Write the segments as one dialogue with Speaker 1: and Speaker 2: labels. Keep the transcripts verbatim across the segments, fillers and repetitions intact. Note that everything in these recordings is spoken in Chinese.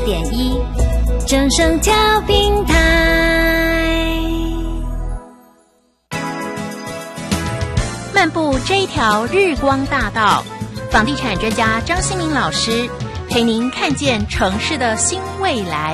Speaker 1: 点一，正声调频台。漫步这一条日光大道，房地产专家张新民老师陪您看见城市的新未来。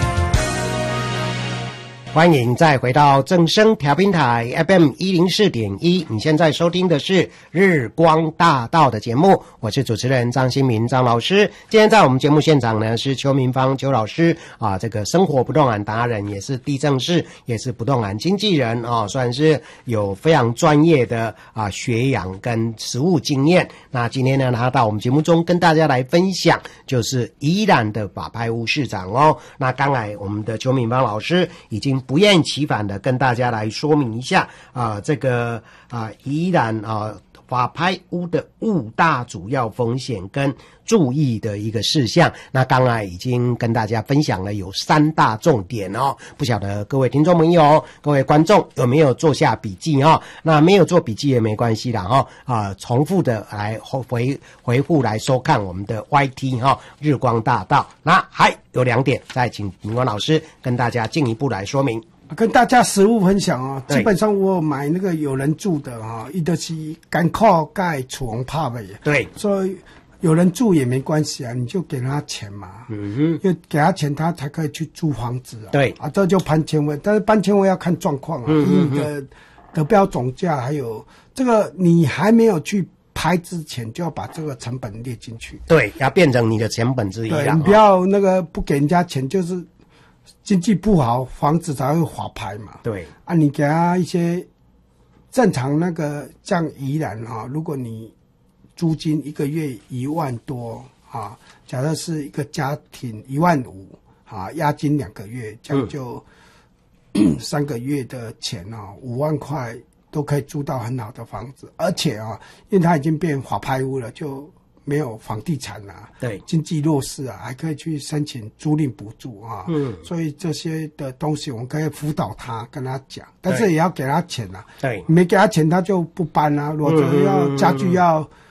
Speaker 2: 欢迎再回到正声调频台 F M 一零四点一，你现在收听的是日光大道的节目，我是主持人张新民张老师。今天在我们节目现场呢是邱明芳邱老师啊，这个生活不动产达人，也是地政士，也是不动产经纪人啊，算是有非常专业的啊学养跟实务经验。那今天呢，他到我们节目中跟大家来分享，就是宜兰的法拍屋市场哦。那刚才我们的邱明芳老师已经不厌其烦的跟大家来说明一下啊、呃，这个啊宜兰啊法拍屋的五大主要风险跟注意的一个事项。那刚才已经跟大家分享了有三大重点哦，不晓得各位听众朋友、各位观众有没有做下笔记哦？那没有做笔记也没关系啦哈啊，重复的来回回复来收看我们的 Y T 哈、哦、日光大道。那还有两点，再请明光老师跟大家进一步来说明。
Speaker 3: 跟大家实物分享啊，基本上我买那个有人住的啊，伊都是干靠盖厝红怕的，
Speaker 2: 对，
Speaker 3: 所以有人住也没关系啊，你就给他钱嘛，嗯哼，因为给他钱他才可以去租房子啊，
Speaker 2: 对
Speaker 3: 啊，这就搬迁位，但是搬迁位要看状况啊，嗯哼哼，你的得标总价还有这个你还没有去拍之前就要把这个成本列进去，
Speaker 2: 对，要变成你的成本之一啊，
Speaker 3: 对，你不要那个不给人家钱就是。经济不好，房子才会滑拍嘛。
Speaker 2: 对
Speaker 3: 啊，你给他一些正常那个像宜兰啊，如果你租金一个月一万多啊，假设是一个家庭一万五啊，押金两个月，这样就、嗯、三个月的钱啊，五万块都可以租到很好的房子，而且啊，因为它已经变法拍屋了，就。没有房地产啊，
Speaker 2: 对，
Speaker 3: 经济弱势啊，还可以去申请租赁补助啊，嗯，所以这些的东西我们可以辅导他，跟他讲，但是也要给他钱啊，
Speaker 2: 对，
Speaker 3: 没给他钱他就不搬啊，如果要家具要